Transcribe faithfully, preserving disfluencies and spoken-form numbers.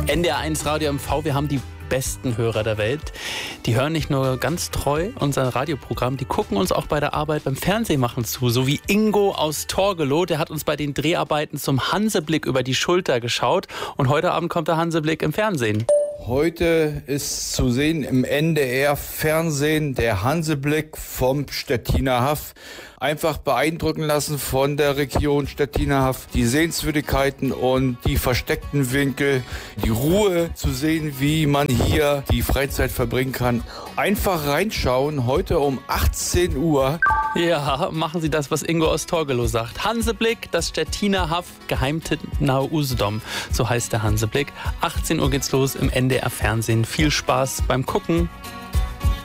N D R eins Radio M V, wir haben die besten Hörer der Welt. Die hören nicht nur ganz treu unser Radioprogramm, die gucken uns auch bei der Arbeit beim Fernsehmachen zu, so wie Ingo aus Torgelow, der hat uns bei den Dreharbeiten zum Hanseblick über die Schulter geschaut und heute Abend kommt der Hanseblick im Fernsehen. Heute ist zu sehen im N D R-Fernsehen der Hanseblick vom Stettiner Haff. Einfach beeindrucken lassen von der Region Stettiner Haff. Die Sehenswürdigkeiten und die versteckten Winkel, die Ruhe zu sehen, wie man hier die Freizeit verbringen kann. Einfach reinschauen, heute um achtzehn Uhr. Ja, machen Sie das, was Ingo aus Torgelow sagt. Hanseblick, das Stettiner Haff, Geheimtipp nahe Usedom. So heißt der Hanseblick. achtzehn Uhr geht's los im N D R-Fernsehen. Viel Spaß beim Gucken.